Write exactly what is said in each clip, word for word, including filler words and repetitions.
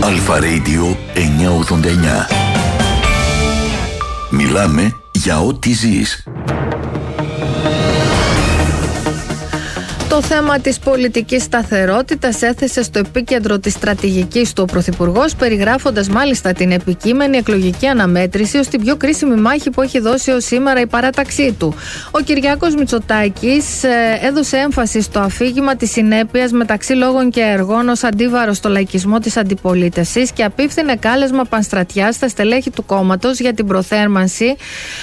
Αλφα Radio εννιακόσια ογδόντα εννιά. Μιλάμε για ό,τι ζεις. Το θέμα της πολιτικής σταθερότητας έθεσε στο επίκεντρο της στρατηγικής του ο Πρωθυπουργός, περιγράφοντας μάλιστα την επικείμενη εκλογική αναμέτρηση ως την πιο κρίσιμη μάχη που έχει δώσει ως σήμερα η παράταξή του. Ο Κυριάκος Μητσοτάκης έδωσε έμφαση στο αφήγημα της συνέπειας μεταξύ λόγων και έργων ως αντίβαρο στο λαϊκισμό της αντιπολίτευσης και απίφθινε κάλεσμα πανστρατιάς στα στελέχη του κόμματος για την προθέρμανση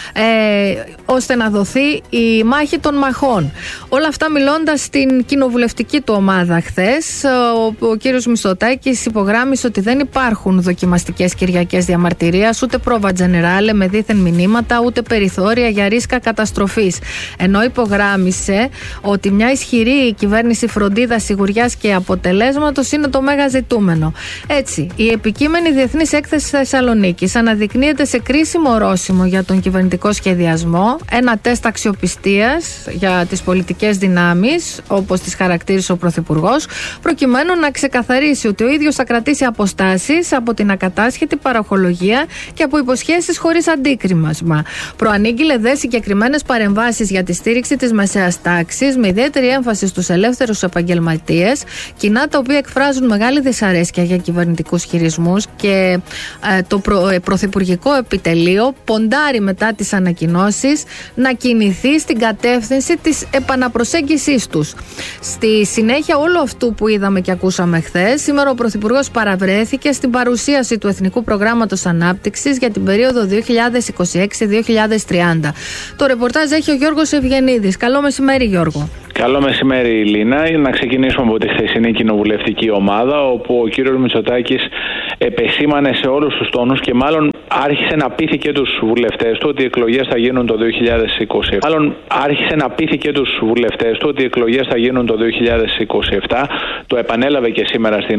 ε, ώστε να δοθεί η μάχη των μαχών. Όλα αυτά μιλώντας στην κοινοβουλευτική του ομάδα χθες, ο, ο κύριος Μητσοτάκης υπογράμμισε ότι δεν υπάρχουν δοκιμαστικές Κυριακές διαμαρτυρίας, ούτε πρόβα τζενεράλε με δίθεν μηνύματα, ούτε περιθώρια για ρίσκα καταστροφής. Ενώ υπογράμμισε ότι μια ισχυρή κυβέρνηση φροντίδας, σιγουριάς και αποτελέσματος είναι το μέγα ζητούμενο. Έτσι, η επικείμενη Διεθνής Έκθεση Θεσσαλονίκης αναδεικνύεται σε κρίσιμο ορόσημο για τον κυβερνητικό σχεδιασμό, ένα τεστ αξιοπιστίας για τις πολιτικές δυνάμεις, όπως τις χαρακτήρισε ο Πρωθυπουργός, προκειμένου να ξεκαθαρίσει ότι ο ίδιος θα κρατήσει αποστάσεις από την ακατάσχετη παροχολογία και από υποσχέσεις χωρίς αντίκριμασμα. Προανήγγειλε δε συγκεκριμένες παρεμβάσεις για τη στήριξη της μεσαίας τάξης, με ιδιαίτερη έμφαση στους ελεύθερους επαγγελματίες, κοινά τα οποία εκφράζουν μεγάλη δυσαρέσκεια για κυβερνητικούς χειρισμούς και ε, το προ, ε, Πρωθυπουργικό Επιτελείο ποντάρει μετά τις ανακοινώσεις να κινηθεί στην κατεύθυνση της επαναπροσέγγισης τους. Στη συνέχεια όλου αυτού που είδαμε και ακούσαμε χθες, σήμερα ο Πρωθυπουργός παραβρέθηκε στην παρουσίαση του Εθνικού Προγράμματος Ανάπτυξης για την περίοδο δύο χιλιάδες είκοσι έξι με δύο χιλιάδες τριάντα. Το ρεπορτάζ έχει ο Γιώργος Ευγενίδης. Καλό μεσημέρι, Γιώργο. Καλό μεσημέρι, Λίνα. Να ξεκινήσουμε από τη χθεσινή κοινοβουλευτική ομάδα, όπου ο κύριος Μητσοτάκης επεσήμανε σε όλους τους τόνους και μάλλον άρχισε να πείθει και τους βουλευτές του ότι οι εκλογές θα γίνουν το δύο χιλιάδες είκοσι επτά. Μάλλον άρχισε να πείθει και τους βουλευτές του ότι οι εκλογές θα γίνουν το δύο χιλιάδες είκοσι επτά. Το επανέλαβε και σήμερα στην